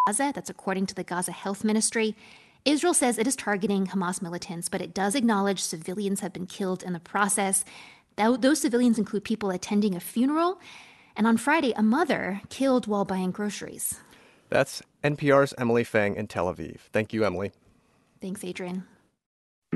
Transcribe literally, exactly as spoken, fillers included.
Gaza. That's according to the Gaza Health Ministry. Israel says it is targeting Hamas militants, but it does acknowledge civilians have been killed in the process. Those civilians include people attending a funeral, and on Friday, a mother killed while buying groceries. That's N P R's Emily Feng in Tel Aviv. Thank you, Emily. Thanks, Adrian.